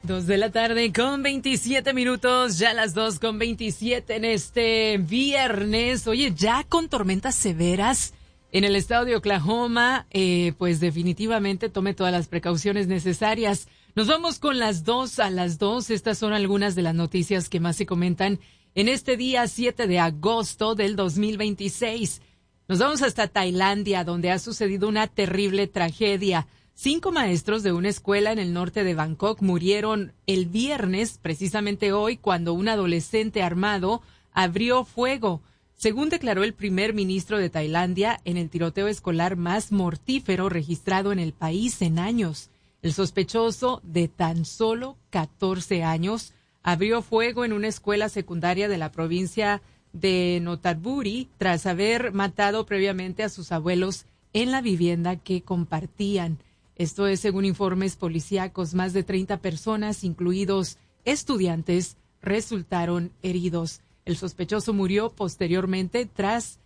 2 de la tarde con 27 minutos, ya las 2:27 en este viernes. Oye, ya con tormentas severas en el estado de Oklahoma, pues definitivamente tome todas las precauciones necesarias. Nos vamos con las 2 a las 2. Estas son algunas de las noticias que más se comentan en este día 7 de agosto del 2026. Nos vamos hasta Tailandia, donde ha sucedido una terrible tragedia. 5 maestros de una escuela en el norte de Bangkok murieron el viernes, precisamente hoy, cuando un adolescente armado abrió fuego. Según declaró el primer ministro de Tailandia, en el tiroteo escolar más mortífero registrado en el país en años. El sospechoso, de tan solo 14 años, abrió fuego en una escuela secundaria de la provincia de Nonthaburi tras haber matado previamente a sus abuelos en la vivienda que compartían. Esto es según informes policíacos. Más de 30 personas, incluidos estudiantes, resultaron heridos. El sospechoso murió posteriormente tras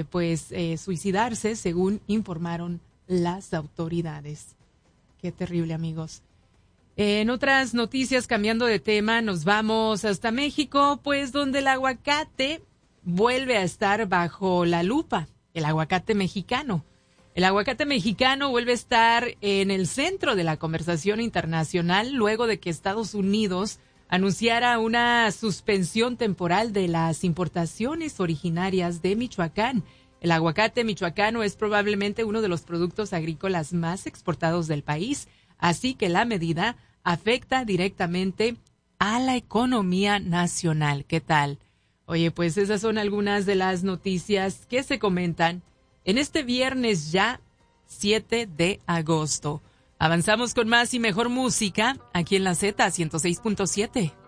suicidarse, según informaron las autoridades. Qué terrible, amigos. En otras noticias, cambiando de tema, nos vamos hasta México, pues donde el aguacate vuelve a estar bajo la lupa, el aguacate mexicano. El aguacate mexicano vuelve a estar en el centro de la conversación internacional luego de que Estados Unidos anunciara una suspensión temporal de las importaciones originarias de Michoacán. El aguacate michoacano es probablemente uno de los productos agrícolas más exportados del país, así que la medida afecta directamente a la economía nacional. ¿Qué tal? Oye, pues esas son algunas de las noticias que se comentan en este viernes ya 7 de agosto. Avanzamos con más y mejor música aquí en la Z 106.7.